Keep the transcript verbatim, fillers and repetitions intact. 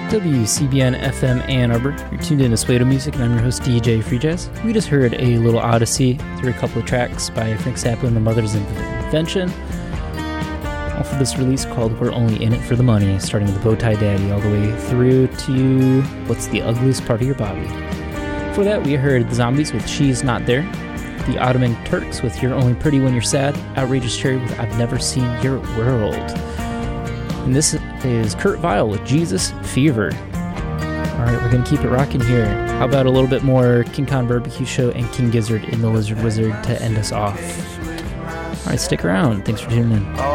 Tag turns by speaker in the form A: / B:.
A: W C B N F M Ann Arbor. You're tuned in to Suedo Music, and I'm your host, D J Free Jazz. We just heard a little Odyssey through a couple of tracks by Frank Zappa and the Mothers of Invention, off of this release called We're Only In It For The Money, starting with the Bowtie Daddy all the way through to What's the Ugliest Part of Your Body. Before that, we heard the Zombies with She's Not There, the Ottoman Turks with You're Only Pretty When You're Sad, Outrageous Cherry with I've Never Seen Your World. And this is Kurt Vile with Jesus Fever. Alright, we're going to keep it rocking here. How about a little bit more King Kong Barbecue Show and King Gizzard in the Lizard Wizard to end us off? Alright, stick around. Thanks for tuning in.